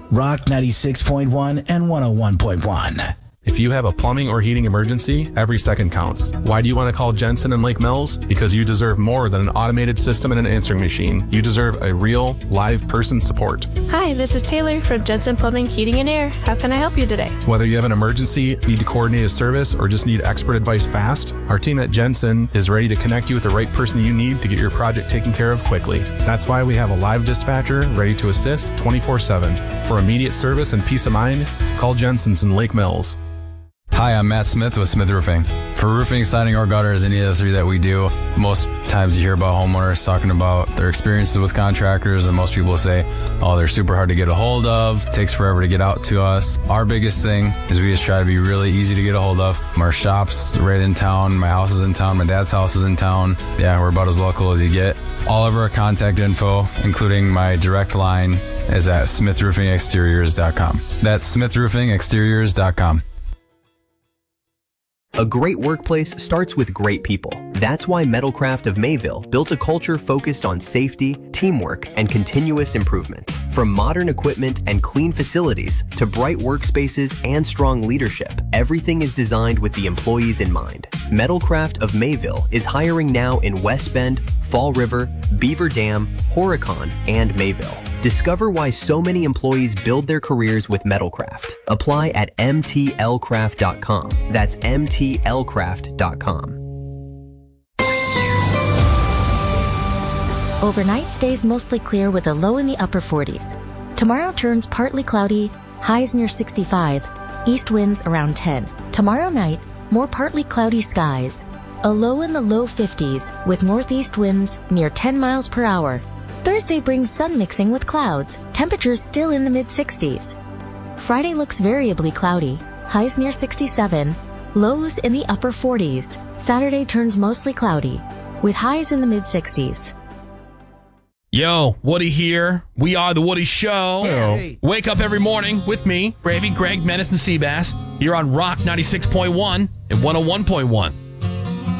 Rock 96.1 and 101.1. If you have a plumbing or heating emergency, every second counts. Why do you want to call Jensen in Lake Mills? Because you deserve more than an automated system and an answering machine. You deserve a real, live person support. Hi, this is Taylor from Jensen Plumbing, Heating and Air. How can I help you today? Whether you have an emergency, need to coordinate a service, or just need expert advice fast, our team at Jensen is ready to connect you with the right person you need to get your project taken care of quickly. That's why we have a live dispatcher ready to assist 24/7. For immediate service and peace of mind, call Jensen's in Lake Mills. Hi, I'm Matt Smith with Smith Roofing. For roofing, siding, or gutters, any of the three that we do, most times you hear about homeowners talking about their experiences with contractors, and most people say, oh, they're super hard to get a hold of, takes forever to get out to us. Our biggest thing is we just try to be really easy to get a hold of. Our shop's right in town, my house is in town, my dad's house is in town. Yeah, we're about as local as you get. All of our contact info, including my direct line, is at smithroofingexteriors.com. That's smithroofingexteriors.com. A great workplace starts with great people. That's why Metalcraft of Mayville built a culture focused on safety, teamwork, and continuous improvement. From modern equipment and clean facilities to bright workspaces and strong leadership, everything is designed with the employees in mind. Metalcraft of Mayville is hiring now in West Bend, Fall River, Beaver Dam, Horicon, and Mayville. Discover why so many employees build their careers with Metalcraft. Apply at mtlcraft.com. That's mtlcraft.com. Overnight stays mostly clear with a low in the upper 40s. Tomorrow turns partly cloudy, highs near 65, east winds around 10. Tomorrow night, more partly cloudy skies. A low in the low 50s with northeast winds near 10 miles per hour. Thursday brings sun mixing with clouds, temperatures still in the mid-60s. Friday looks variably cloudy, highs near 67, lows in the upper 40s. Saturday turns mostly cloudy, with highs in the mid-60s. Yo, Woody here. We are The Woody Show. Hey. Wake up every morning with me, Gravy, Greg, Menace, and Seabass. You're on Rock 96.1 and 101.1.